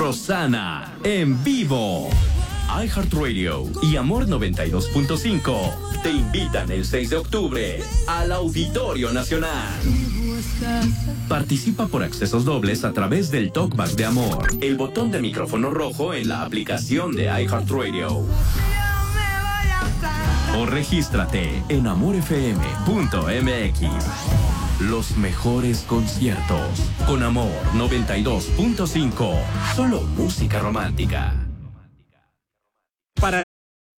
Rosana en vivo. iHeartRadio y Amor 92.5 te invitan el 6 de octubre al Auditorio Nacional. Participa por accesos dobles a través del Talkback de Amor, el botón de micrófono rojo en la aplicación de iHeartRadio. O regístrate en amorfm.mx. Los mejores conciertos con Amor 92.5. Solo música romántica.